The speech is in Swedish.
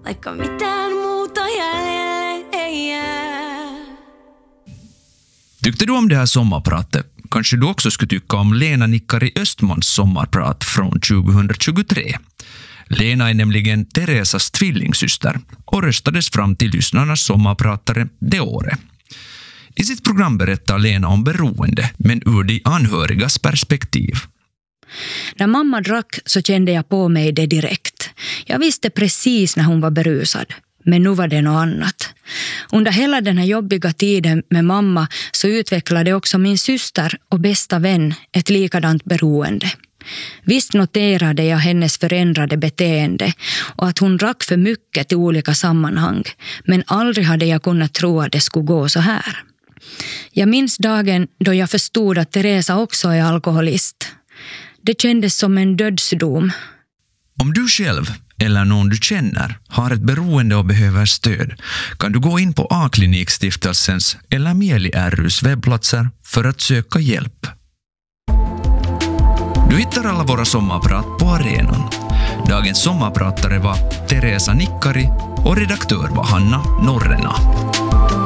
vaikka mitään muuta jäljelle ei jää. Tyckte du om det här sommarpratet? Kanske du också skulle tycka om Lena Nickari Östmans sommarprat från 2023. Lena är nämligen Teresas tvillingsyster och röstades fram till lyssnarnas sommarpratare det året. I sitt program berättar Lena om beroende, men ur de anhörigas perspektiv. När mamma drack så kände jag på mig det direkt. Jag visste precis när hon var berusad. Men nu var det något annat. Under hela den här jobbiga tiden med mamma så utvecklade också min syster och bästa vän ett likadant beroende. Visst noterade jag hennes förändrade beteende och att hon drack för mycket i olika sammanhang. Men aldrig hade jag kunnat tro att det skulle gå så här. Jag minns dagen då jag förstod att Teresa också är alkoholist. Det kändes som en dödsdom. Om du själv eller någon du känner har ett beroende och behöver stöd kan du gå in på A-klinikstiftelsens eller Mieli RUs webbplatser för att söka hjälp. Du hittar alla våra sommarprat på arenan. Dagens sommarpratare var Teresa Nickari och redaktör var Hanna Norrena.